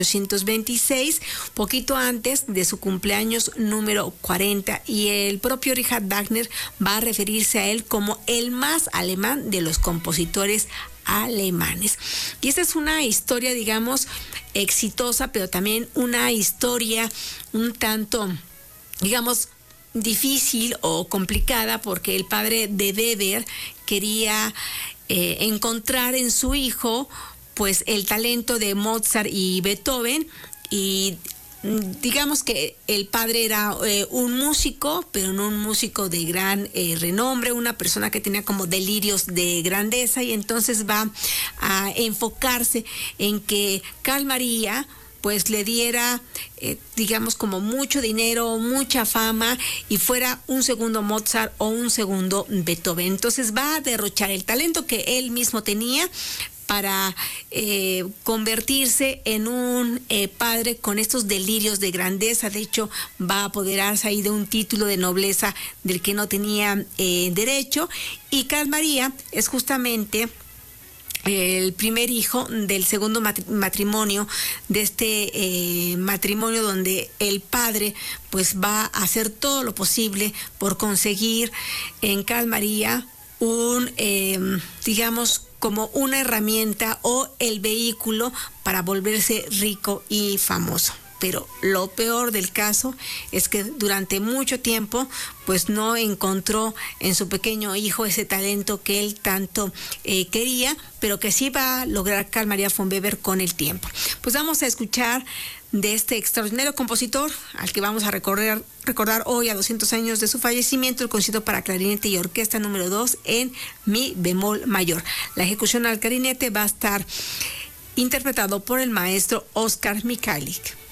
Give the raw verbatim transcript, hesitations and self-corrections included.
mil novecientos veintiséis, poquito antes de su cumpleaños número cuarenta, y el propio Richard Wagner va a referirse a él como el más alemán de los compositores alemanes. Y esta es una historia, digamos, exitosa, pero también una historia un tanto, digamos, difícil o complicada, porque el padre de Weber quería eh, encontrar en su hijo pues el talento de Mozart y Beethoven, y digamos que el padre era eh, un músico, pero no un músico de gran eh, renombre, una persona que tenía como delirios de grandeza, y entonces va a enfocarse en que Carl Maria pues le diera, eh, digamos, como mucho dinero, mucha fama, y fuera un segundo Mozart o un segundo Beethoven. Entonces va a derrochar el talento que él mismo tenía para eh, convertirse en un eh, padre con estos delirios de grandeza. De hecho, va a apoderarse ahí de un título de nobleza del que no tenía eh, derecho. Y Carl Maria es justamente el primer hijo del segundo matrimonio, de este eh, matrimonio donde el padre pues va a hacer todo lo posible por conseguir en Carl Maria un, eh, digamos, como una herramienta o el vehículo para volverse rico y famoso. Pero lo peor del caso es que durante mucho tiempo pues no encontró en su pequeño hijo ese talento que él tanto eh, quería, pero que sí va a lograr Carl Maria von Weber con el tiempo. Pues vamos a escuchar de este extraordinario compositor al que vamos a recorrer, recordar hoy, a doscientos años de su fallecimiento, el concierto para clarinete y orquesta número dos en mi bemol mayor. La ejecución al clarinete va a estar interpretado por el maestro Oscar Mikhailik.